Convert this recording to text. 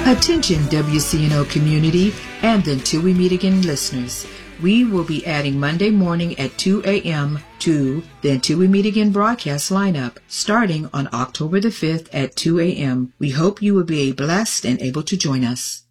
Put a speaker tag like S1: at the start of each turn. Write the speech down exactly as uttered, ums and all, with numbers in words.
S1: Attention W C N O community and the Until We Meet Again listeners. We will be adding Monday morning at two a.m. to the Until We Meet Again broadcast lineup starting on October the fifth at two a.m. We hope you will be blessed and able to join us.